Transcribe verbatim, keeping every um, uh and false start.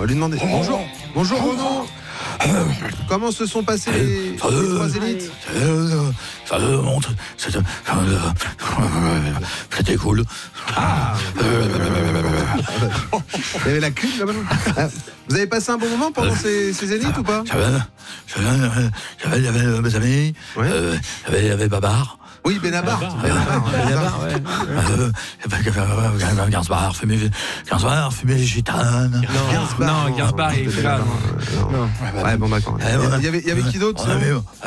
lui demander. Oh. Bonjour. Bonjour Renaud. Comment se sont passés les, les trois zéniths? Ça monte. C'était, c'était cool. Ah. Il y avait la cuve là-bas. Vous avez passé un bon moment pendant ces, ces zéniths ou pas? J'avais, j'avais, j'avais, j'avais mes amis. Ouais. Euh, j'avais, j'avais Babar. Oui, Benabar. Benabar, Benabar, ouais. Euh, Gainsbourg, fumé, Gainsbourg, fumé gitane. Non, non, Gainsbourg et Flamme. Non. Ouais, bon, d'accord. Il y avait, il y avait qui d'autre? On avait,